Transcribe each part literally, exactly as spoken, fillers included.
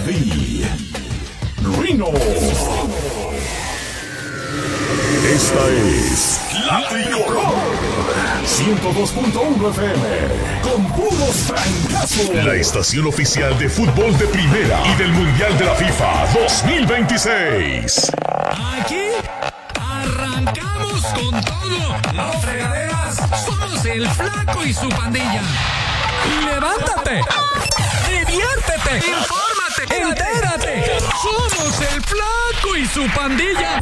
The Rino. Esta es La Tricolor ciento dos punto uno F M con puros francazos. La estación oficial de fútbol de primera y del Mundial de la FIFA dos mil veintiséis. Aquí arrancamos con todo. No fregaderas, somos el Flaco y su pandilla. Levántate, diviértete, infórmate, entérate. Somos el Flaco y su pandilla.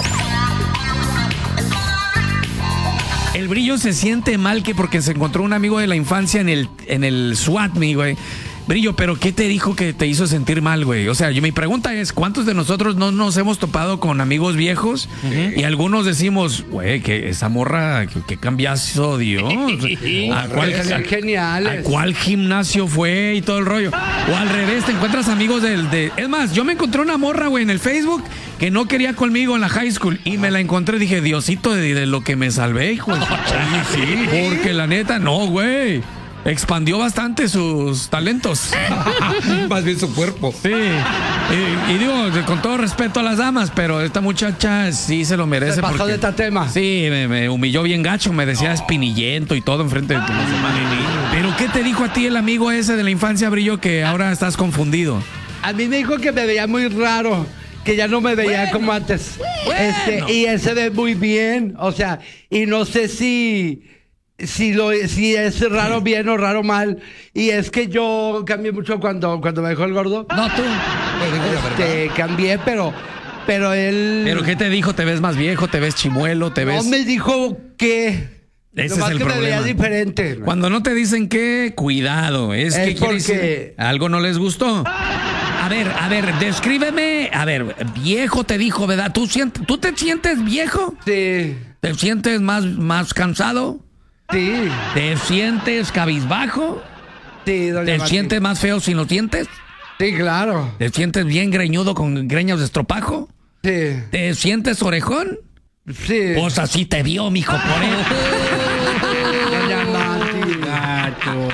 El Brillo se siente mal que porque se encontró un amigo de la infancia en el, en el SWAT, mi güey. Brillo, pero ¿qué te dijo que te hizo sentir mal, güey? O sea, yo, mi pregunta es, ¿cuántos de nosotros no nos hemos topado con amigos viejos? Uh-huh. Y algunos decimos, güey, que esa morra, que, que cambiazo dio. ¿A cuál, geniales. ¿A cuál gimnasio fue y todo el rollo? O al revés, te encuentras amigos del... De... Es más, yo me encontré una morra, güey, en el Facebook que no quería conmigo en la high school y me la encontré, dije, Diosito, de, de lo que me salvé, hijo. Sí, porque la neta, no, güey. Expandió bastante sus talentos. Más bien su cuerpo. Sí. Y, y digo, con todo respeto a las damas, pero esta muchacha sí se lo merece. Se pasó porque, de tatema. Sí, me, me humilló bien gacho, me decía oh. espinillento y todo enfrente de tu oh. Pero ¿qué te dijo a ti el amigo ese de la infancia, Brillo, que ahora estás confundido? A mí me dijo que me veía muy raro, que ya no me veía bueno, como antes. Bueno. Este, y él se ve muy bien, o sea, y no sé si... Si, lo, si es raro bien o raro mal. Y es que yo cambié mucho cuando, cuando me dejó el gordo. No, tú. Este, cambié, pero, pero él... ¿Pero qué te dijo? ¿Te ves más viejo? ¿Te ves chimuelo? ¿Te ves...? No me dijo que... Ese Nomás es el que problema. me veía diferente. Cuando no te dicen qué, cuidado. Es, es que porque... decir, algo no les gustó. A ver, a ver, descríbeme. A ver, viejo te dijo, ¿verdad? ¿Tú, sientes, ¿tú te sientes viejo? Sí. ¿Te sientes más, más cansado? Sí. ¿Te sientes cabizbajo? Sí, doña ¿Te Mati. sientes más feo sin los dientes? Sí, claro. ¿Te sientes bien greñudo con greñas de estropajo? Sí. ¿Te sientes orejón? Sí. Pues así te vio, mijo, por eso. Doña Mati. Gacho.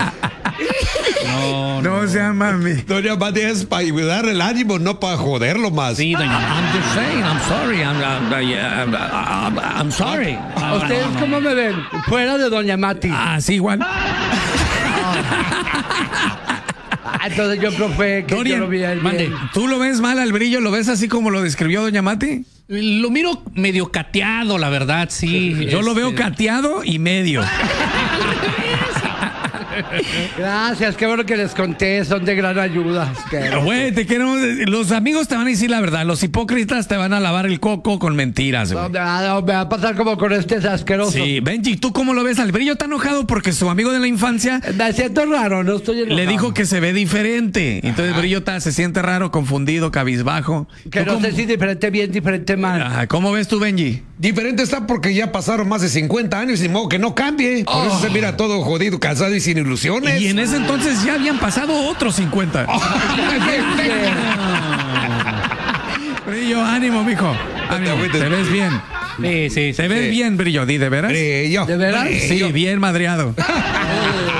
No, no, no sea mami. Doña Mati es para ayudar el ánimo, no para joderlo más. Sí, doña I'm just saying, I'm sorry, I'm, I'm, I'm, I'm sorry. ¿Ustedes cómo me ven? Fuera de doña Mati. Ah, sí, igual. Entonces yo profe que Dorian, yo lo vi a él mande, ¿tú lo ves mal al Brillo? ¿Lo ves así como lo describió doña Mati? Lo miro medio cateado, la verdad, sí. Yo este... lo veo cateado y medio. Gracias, qué bueno que les conté, son de gran ayuda. Pero güey, te queremos, los amigos te van a decir la verdad, los hipócritas te van a lavar el coco con mentiras, güey. No, me, va, no, me va a pasar como con este asqueroso. Sí, Benji, ¿tú cómo lo ves? Al Brillo está enojado porque su amigo de la infancia me siento raro, no estoy enojado. Le dijo que se ve diferente. Entonces Ajá. Brillo está, se siente raro, confundido, cabizbajo. Que no cómo? sé si diferente bien, diferente mal. Ajá. ¿Cómo ves tú, Benji? Diferente está porque ya pasaron más de cincuenta años y de modo que no cambie. Por oh. eso se mira todo jodido, cansado y sin ilusiones. Y en ese entonces ya habían pasado otros cincuenta. Oh. Brillo, ánimo, mijo. Ánimo. Te ves bien. Sí, sí, sí. Te ves sí. bien, Brillo, ¿di de veras? Brillo. ¿De veras? Sí, bien madreado.